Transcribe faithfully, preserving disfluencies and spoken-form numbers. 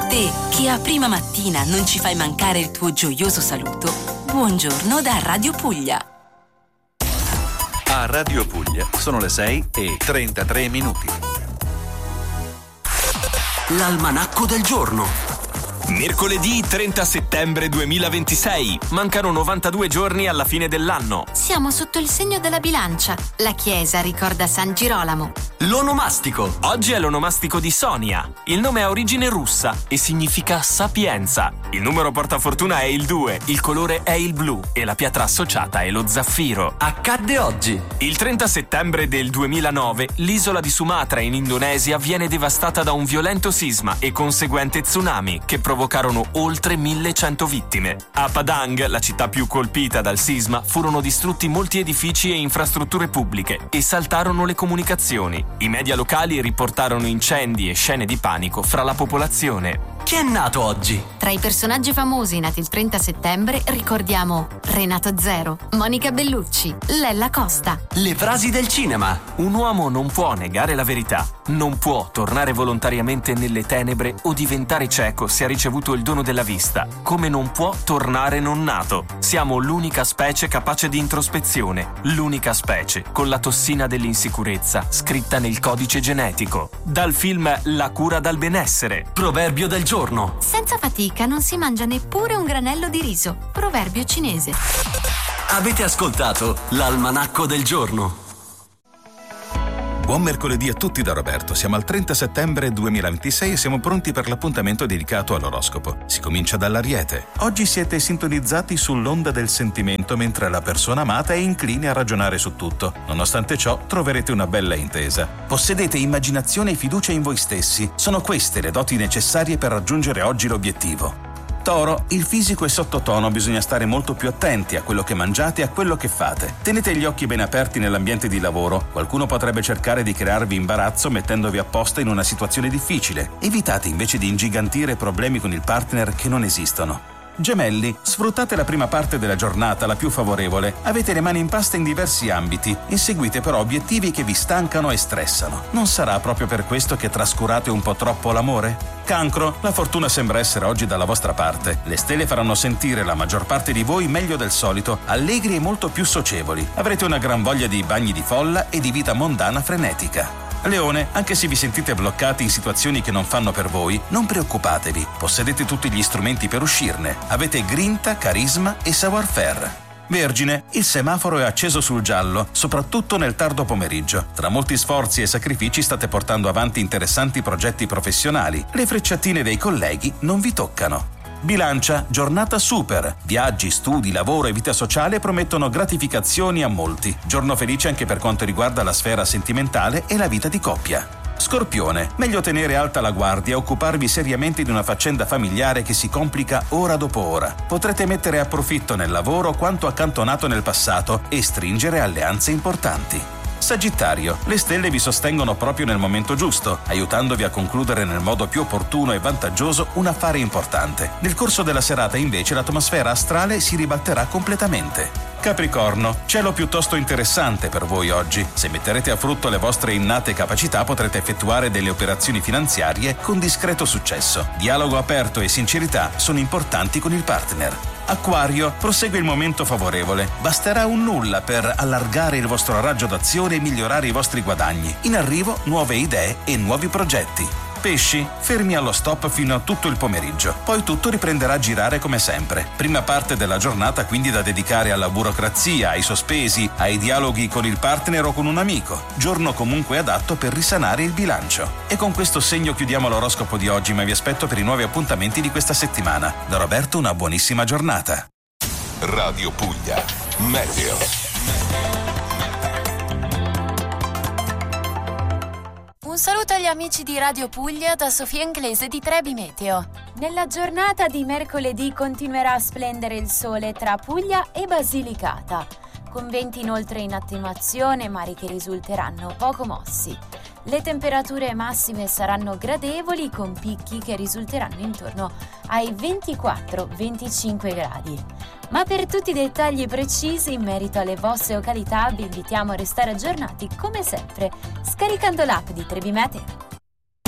te che a prima mattina non ci fai mancare il tuo gioioso saluto, buongiorno da Radio Puglia. A Radio Puglia sono le sei e trentatré minuti. L'almanacco del giorno. Mercoledì trenta settembre duemilaventisei. Mancano novantadue giorni alla fine dell'anno. Siamo sotto il segno della bilancia. La chiesa ricorda San Girolamo. L'onomastico. Oggi è l'onomastico di Sonia. Il nome ha origine russa e significa sapienza. Il numero portafortuna è il due, il colore è il blu e la pietra associata è lo zaffiro. Accadde oggi. Il trenta settembre del duemilanove l'isola di Sumatra in Indonesia viene devastata da un violento sisma e conseguente tsunami che provocarono oltre millecento vittime. A Padang, la città più colpita dal sisma, furono distrutti molti edifici e infrastrutture pubbliche e saltarono le comunicazioni. I media locali riportarono incendi e scene di panico fra la popolazione. Chi è nato oggi? Tra i personaggi famosi nati il trenta settembre ricordiamo Renato Zero, Monica Bellucci, Lella Costa. Le frasi del cinema. Un uomo non può negare la verità, non può tornare volontariamente nelle tenebre o diventare cieco se ha ricevuto il dono della vista, come non può tornare non nato. Siamo l'unica specie capace di introspezione, l'unica specie con la tossina dell'insicurezza scritta nel codice genetico. Dal film La cura dal benessere. Proverbio del giorno. Senza fatica non si mangia neppure un granello di riso. Proverbio cinese. Avete ascoltato l'almanacco del giorno. Buon mercoledì a tutti da Roberto. Siamo al trenta settembre duemilaventisei e siamo pronti per l'appuntamento dedicato all'oroscopo. Si comincia dall'Ariete. Oggi siete sintonizzati sull'onda del sentimento mentre la persona amata è incline a ragionare su tutto. Nonostante ciò, troverete una bella intesa. Possedete immaginazione e fiducia in voi stessi. Sono queste le doti necessarie per raggiungere oggi l'obiettivo. Toro, il fisico è sottotono, bisogna stare molto più attenti a quello che mangiate e a quello che fate. Tenete gli occhi ben aperti nell'ambiente di lavoro. Qualcuno potrebbe cercare di crearvi imbarazzo mettendovi apposta in una situazione difficile. Evitate invece di ingigantire problemi con il partner che non esistono. Gemelli, sfruttate la prima parte della giornata, la più favorevole. Avete le mani in pasta in diversi ambiti. Inseguite però obiettivi che vi stancano e stressano. Non sarà proprio per questo che trascurate un po' troppo l'amore? Cancro, la fortuna sembra essere oggi dalla vostra parte. Le stelle faranno sentire la maggior parte di voi meglio del solito, allegri e molto più socievoli. Avrete una gran voglia di bagni di folla e di vita mondana frenetica. Leone, anche se vi sentite bloccati in situazioni che non fanno per voi, non preoccupatevi, possedete tutti gli strumenti per uscirne. Avete grinta, carisma e savoir-faire. Vergine, il semaforo è acceso sul giallo, soprattutto nel tardo pomeriggio. Tra molti sforzi e sacrifici state portando avanti interessanti progetti professionali. Le frecciatine dei colleghi non vi toccano. Bilancia, giornata super. Viaggi, studi, lavoro e vita sociale promettono gratificazioni a molti. Giorno felice anche per quanto riguarda la sfera sentimentale e la vita di coppia. Scorpione, meglio tenere alta la guardia e occuparvi seriamente di una faccenda familiare che si complica ora dopo ora. Potrete mettere a profitto nel lavoro quanto accantonato nel passato e stringere alleanze importanti. Sagittario, le stelle vi sostengono proprio nel momento giusto, aiutandovi a concludere nel modo più opportuno e vantaggioso un affare importante. Nel corso della serata invece l'atmosfera astrale si ribalterà completamente. Capricorno, cielo piuttosto interessante per voi oggi. Se metterete a frutto le vostre innate capacità potrete effettuare delle operazioni finanziarie con discreto successo. Dialogo aperto e sincerità sono importanti con il partner. Acquario, prosegue il momento favorevole. Basterà un nulla per allargare il vostro raggio d'azione e migliorare i vostri guadagni. In arrivo nuove idee e nuovi progetti. Pesci, fermi allo stop fino a tutto il pomeriggio. Poi tutto riprenderà a girare come sempre. Prima parte della giornata quindi da dedicare alla burocrazia, ai sospesi, ai dialoghi con il partner o con un amico. Giorno comunque adatto per risanare il bilancio. E con questo segno chiudiamo l'oroscopo di oggi, ma vi aspetto per i nuovi appuntamenti di questa settimana. Da Roberto una buonissima giornata. Radio Puglia, Meteo. Un saluto agli amici di Radio Puglia da Sofia Inglese di Trebi Meteo. Nella giornata di mercoledì continuerà a splendere il sole tra Puglia e Basilicata, con venti inoltre in attenuazione, mari che risulteranno poco mossi. Le temperature massime saranno gradevoli, con picchi che risulteranno intorno ai ventiquattro venticinque gradi. Ma per tutti i dettagli precisi in merito alle vostre località vi invitiamo a restare aggiornati come sempre scaricando l'app di Trebi Meteo.